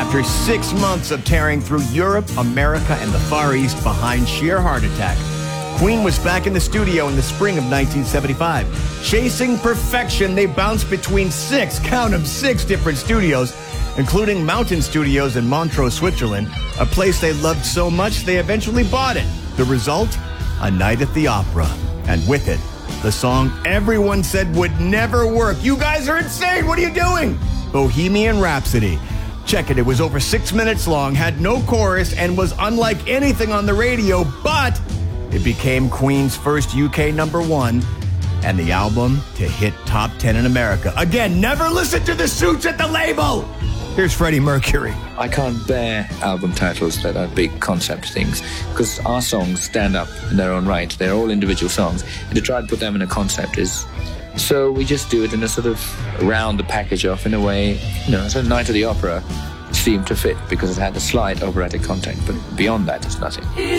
After 6 months of tearing through Europe, America, and the Far East behind sheer heart attack, Queen was back in the studio in the spring of 1975. Chasing perfection, they bounced between 6 different studios, including Mountain Studios in Montreux, Switzerland, a place they loved so much they eventually bought it. The result? A Night at the Opera. And with it, the song everyone said would never work. You guys are insane! What are you doing? Bohemian Rhapsody. Check it, it was over 6 minutes long, had no chorus, and was unlike anything on the radio, but it became Queen's first UK #1 and the album to hit top 10 in America. Again, never listen to the suits at the label! Here's Freddie Mercury. I can't bear album titles that are big concept things, because our songs stand up in their own right. They're all individual songs, and to try to put them in a concept is... So we just do it in a sort of round the package off in a way, so Night of the Opera seemed to fit because it had a slight operatic content, but beyond that it's nothing.